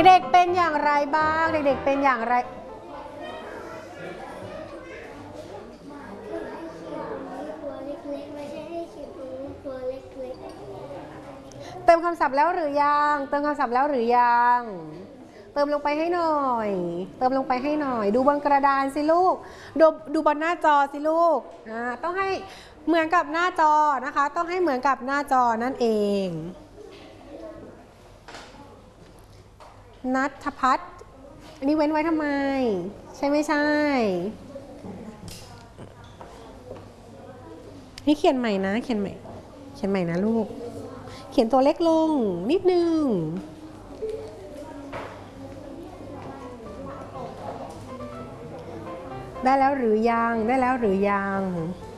เด็กๆเป็นอย่างไรบ้างเด็กๆเป็นอย่างไรเติมคำศัพท์แล้วหรือยังเติมคำศัพท์แล้วหรือยังเติมลงไปให้หน่อยเติมลงไปให้หน่อยดูบนกระดานสิลูกดูบนหน้าจอสิลูกต้องให้เหมือนกับหน้าจอนะคะต้องให้เหมือนกับหน้าจอนั่นเองณัฐพัฒน์อันนี้เว้นไว้ทำไมใช่ไม่ใช่นี่เขียนใหม่นะเขียนใหม่นะลูกเขียนตัวเล็กลงนิดนึงได้แล้วหรือยังได้แล้วหรือยัง